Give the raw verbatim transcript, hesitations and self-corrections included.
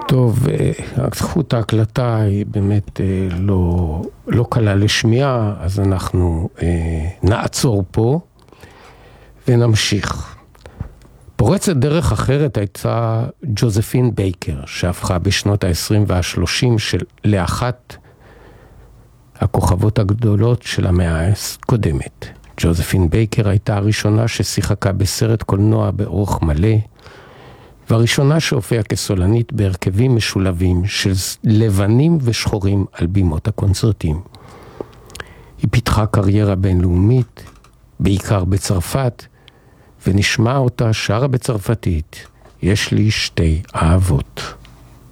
טוב, זכות ההקלטה היא באמת לא, לא קלה לשמיעה, אז אנחנו נעצור פה ונמשיך. פורצת דרך אחרת הייתה ג'וזפין בייקר, שהפכה בשנות ה-עשרים וה-שלושים של לאחת הכוכבות הגדולות של המאה הקודמת. ג'וזפין בייקר הייתה הראשונה ששיחקה בסרט קולנוע באורך מלא, והראשונה שהופיעה כסולנית בהרכבים משולבים של לבנים ושחורים על בימות הקונצרטים. היא פיתחה קריירה בינלאומית, בעיקר בצרפת, ונשמע אותה שרה בצרפתית, יש לי שתי אהבות.